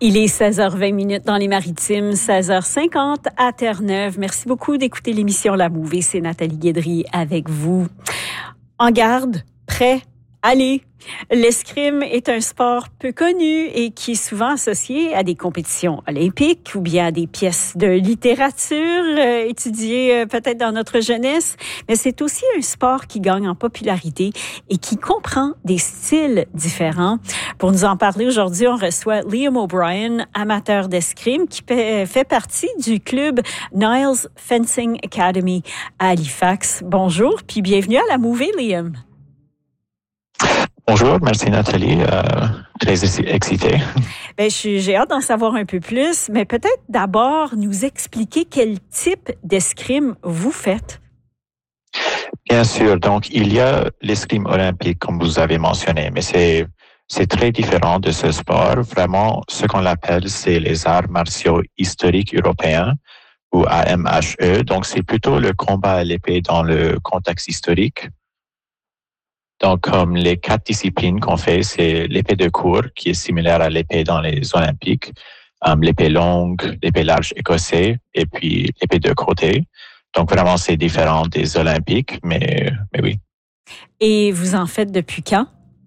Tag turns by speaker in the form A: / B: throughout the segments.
A: Il est 16h20 dans les Maritimes, 16h50 à Terre-Neuve. Merci beaucoup d'écouter l'émission La Mouvée. C'est Nathalie Guédry avec vous. En garde, prêt, allez! L'escrime est un sport peu connu et qui est souvent associé à des compétitions olympiques ou bien à des pièces de littérature étudiées peut-être dans notre jeunesse. Mais c'est aussi un sport qui gagne en popularité et qui comprend des styles différents. Pour nous en parler aujourd'hui, on reçoit Liam O'Brien, amateur d'escrime, qui fait partie du club Niles Fencing Academy à Halifax. Bonjour, puis bienvenue à la Mouvée, Liam.
B: Bonjour, merci Nathalie. Très excitée.
A: J'ai hâte d'en savoir un peu plus, mais peut-être d'abord nous expliquer quel type d'escrime vous faites.
B: Bien sûr, donc il y a l'escrime olympique, comme vous avez mentionné, mais c'est très différent de ce sport. Vraiment, ce qu'on appelle, c'est les arts martiaux historiques européens, ou AMHE. Donc, c'est plutôt le combat à l'épée dans le contexte historique. Donc, comme les 4 disciplines qu'on fait, c'est l'épée de cour, qui est similaire à l'épée dans les Olympiques, l'épée longue, l'épée large écossais, et puis l'épée de côté. Donc, vraiment, c'est différent des Olympiques, mais oui.
A: Et vous en faites depuis quand?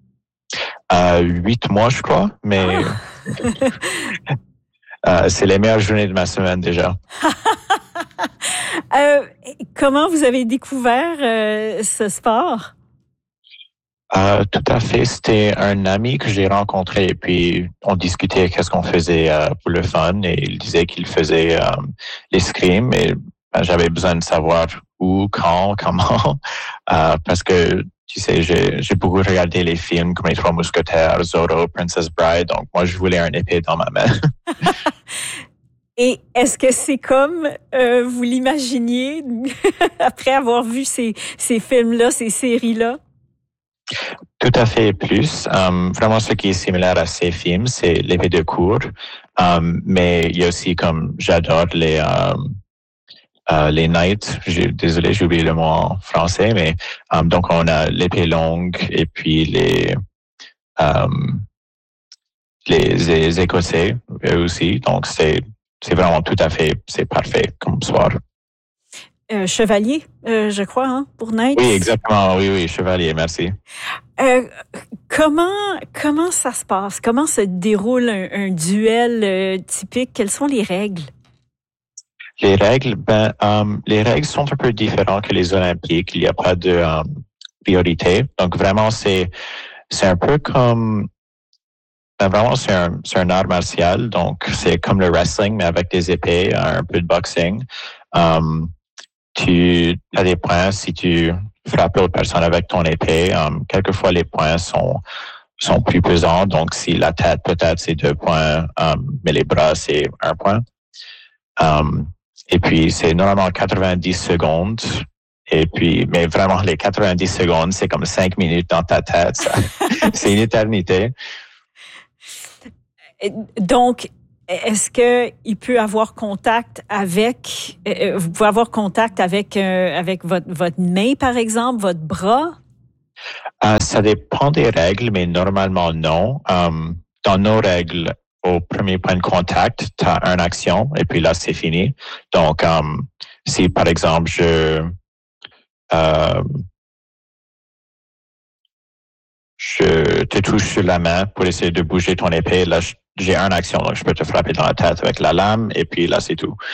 B: 8 mois, je crois, mais c'est les meilleures journées de ma semaine déjà.
A: Comment vous avez découvert ce sport?
B: Tout à fait. C'était un ami que j'ai rencontré et puis on discutait qu'est-ce qu'on faisait pour le fun et il disait qu'il faisait l'escrime et j'avais besoin de savoir où, quand, comment parce que tu sais, j'ai beaucoup regardé les films comme Les Trois Mousquetaires, Zorro, Princess Bride, donc moi je voulais un épée dans ma main.
A: Et est-ce que c'est comme vous l'imaginiez après avoir vu ces films-là, ces séries-là?
B: Tout à fait plus. Vraiment, ce qui est similaire à ces films, c'est l'épée de cour. Mais il y a aussi comme j'adore les knights. Désolé, j'ai oublié le mot en français, mais donc on a l'épée longue et puis les Écossais eux aussi. Donc c'est vraiment tout à fait, c'est parfait comme sport.
A: Chevalier, je crois, hein, pour Knights.
B: Oui, exactement. Oui, chevalier, merci.
A: Comment ça se passe? Comment se déroule un duel typique? Quelles sont les règles?
B: Les règles, les règles sont un peu différentes que les Olympiques. Il n'y a pas de priorité. Donc vraiment, c'est un peu comme vraiment c'est un art martial. Donc c'est comme le wrestling mais avec des épées, un peu de boxing. Tu as des points si tu frappes l'autre personne avec ton épée. Quelquefois, les points sont plus pesants. Donc, si la tête, peut-être, c'est 2 points, mais les bras, c'est 1 point. Et puis, c'est normalement 90 secondes. Et puis, mais vraiment, les 90 secondes, c'est comme 5 minutes dans ta tête. C'est une éternité.
A: Donc, est-ce qu'il peut avoir contact avec, vous pouvez avoir contact avec votre main, par exemple, votre bras?
B: Ça dépend des règles, mais normalement non. Dans nos règles, au premier point de contact, tu as une action et puis là, c'est fini. Donc, si par exemple, je te touche sur la main pour essayer de bouger ton épée, là, j'ai une action, donc je peux te frapper dans la tête avec la lame, et puis là, c'est tout.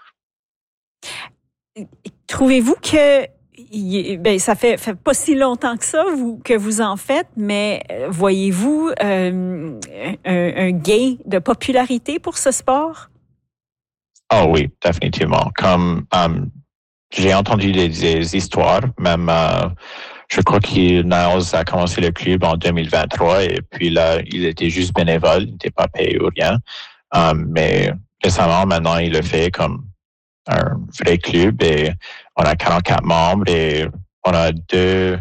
A: Trouvez-vous que ça fait pas si longtemps que ça que vous en faites, mais voyez-vous un gain de popularité pour ce sport?
B: Oh oui, définitivement. Comme j'ai entendu des histoires, même je crois que Niles a commencé le club en 2023 et puis là, il était juste bénévole, il n'était pas payé ou rien. Mais récemment, maintenant, il le fait comme un vrai club et on a 44 membres et on a deux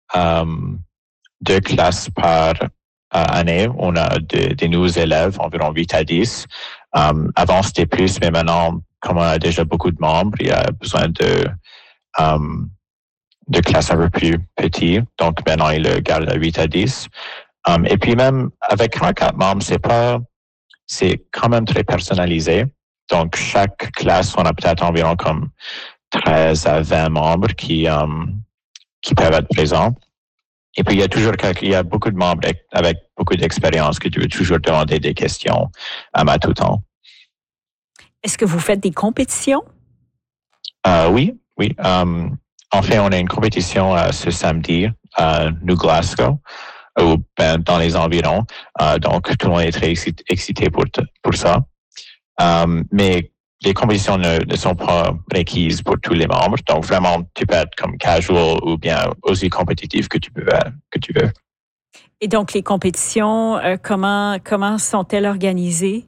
B: classes par année. On a des nouveaux élèves, environ 8 à 10. Avant, c'était plus, mais maintenant, comme on a déjà beaucoup de membres, il y a besoin de classes un peu plus petites. Donc, maintenant, il le garde à 8 à 10. Et puis même, avec 44 membres, c'est pas c'est quand même très personnalisé. Donc, chaque classe, on a peut-être environ comme 13 à 20 membres qui peuvent être présents. Et puis, il y a beaucoup de membres avec beaucoup d'expérience que tu veux toujours demander des questions à tout temps.
A: Est-ce que vous faites des compétitions?
B: Oui. En fait, on a une compétition ce samedi à New Glasgow, ou dans les environs. Donc, tout le monde est très excité pour ça. Mais les compétitions ne sont pas requises pour tous les membres. Donc, vraiment, tu peux être comme casual ou bien aussi compétitif que tu veux.
A: Et donc, les compétitions, comment sont-elles organisées?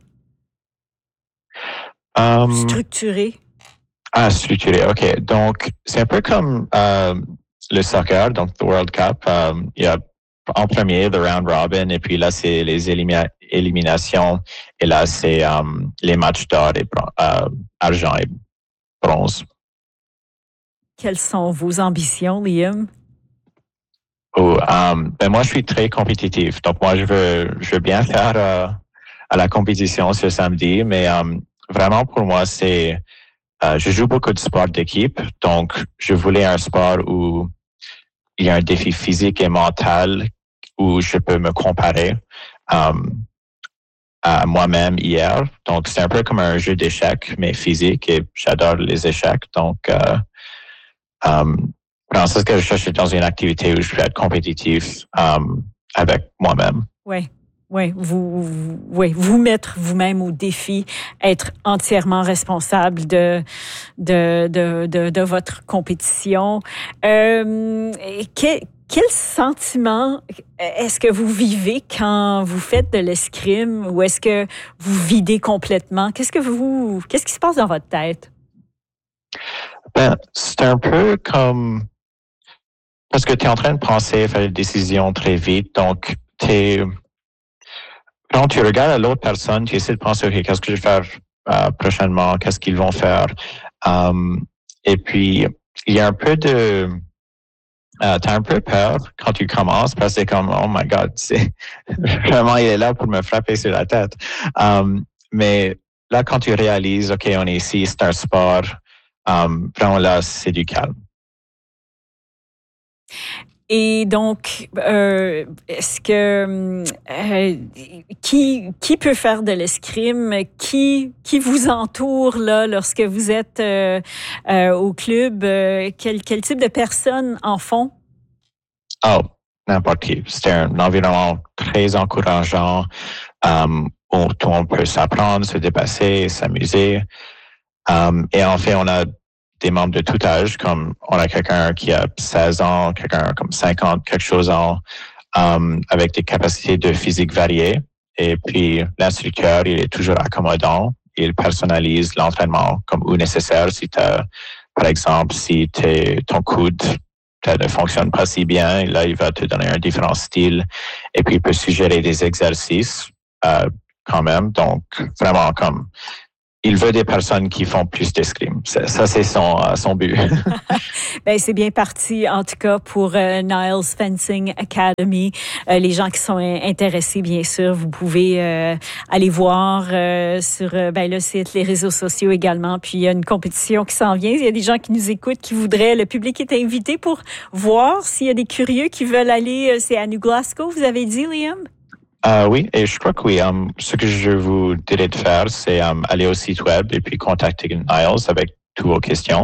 A: Structurées?
B: Structurées, OK. Donc, c'est un peu comme le soccer, donc le World Cup. Il y a en premier, le round robin, et puis là, c'est les éliminations, et là, c'est les matchs d'or et argent et bronze.
A: Quelles sont vos ambitions, Liam?
B: Moi, je suis très compétitif. Donc, moi, je veux bien faire à la compétition ce samedi, mais vraiment, pour moi, je joue beaucoup de sports d'équipe. Donc, je voulais un sport où il y a un défi physique et mental où je peux me comparer à moi-même hier. Donc, c'est un peu comme un jeu d'échecs, mais physique, et j'adore les échecs. Donc, c'est ce que je cherche dans une activité où je peux être compétitif avec moi-même.
A: Oui, vous mettre vous-même au défi, être entièrement responsable de votre compétition. Quel sentiment est-ce que vous vivez quand vous faites de l'escrime, ou est-ce que vous videz complètement? Qu'est-ce qui se passe dans votre tête?
B: C'est un peu comme parce que tu es en train de penser, faire des décisions très vite. Donc, quand tu regardes à l'autre personne, tu essaies de penser, OK, qu'est-ce que je vais faire prochainement? Qu'est-ce qu'ils vont faire? Et puis, il y a un peu t'as un peu peur quand tu commences parce que c'est comme, oh my God, vraiment, il est là pour me frapper sur la tête. Mais là, quand tu réalises, OK, on est ici, c'est un sport, vraiment là, c'est du calme.
A: Et donc, est-ce que qui peut faire de l'escrime? Qui vous entoure là lorsque vous êtes au club? Quel type de personnes en font?
B: Oh, n'importe qui. C'est un environnement très encourageant où on peut s'apprendre, se dépasser, s'amuser. Et en fait, on a des membres de tout âge, comme on a quelqu'un qui a 16 ans, quelqu'un comme 50, quelque chose ans, avec des capacités de physique variées. Et puis, l'instructeur, il est toujours accommodant. Il personnalise l'entraînement comme où nécessaire. Par exemple, si ton coude ne fonctionne pas si bien, là, il va te donner un différent style. Et puis, il peut suggérer des exercices quand même. Donc, vraiment comme il veut des personnes qui font plus d'escrime. Ça, c'est son but.
A: C'est bien parti, en tout cas, pour Niles Fencing Academy. Les gens qui sont intéressés, bien sûr, vous pouvez aller voir sur le site, les réseaux sociaux également. Puis, il y a une compétition qui s'en vient. Il y a des gens qui nous écoutent, qui voudraient... Le public est invité pour voir s'il y a des curieux qui veulent aller. C'est à New Glasgow, vous avez dit, Liam?
B: Oui, et je crois que oui. Ce que je vous dirais de faire, c'est aller au site web et puis contacter Niles avec toutes vos questions.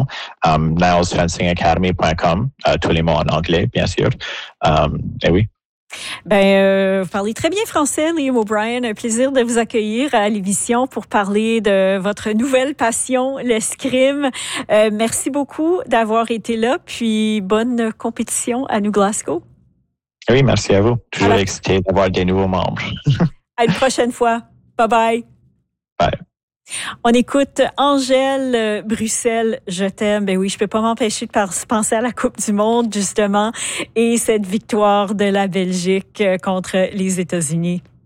B: nilesfencingacademy.com, tous les mots en anglais, bien sûr. Et oui.
A: Vous parlez très bien français, Liam O'Brien. Un plaisir de vous accueillir à l'émission pour parler de votre nouvelle passion, l'escrime. Merci beaucoup d'avoir été là, puis bonne compétition à New Glasgow.
B: Oui, merci à vous. Toujours excité d'avoir des nouveaux membres.
A: À une prochaine fois. Bye-bye.
B: Bye.
A: On écoute Angèle Bruxelles, je t'aime. Oui, je peux pas m'empêcher de penser à la Coupe du Monde, justement, et cette victoire de la Belgique contre les États-Unis.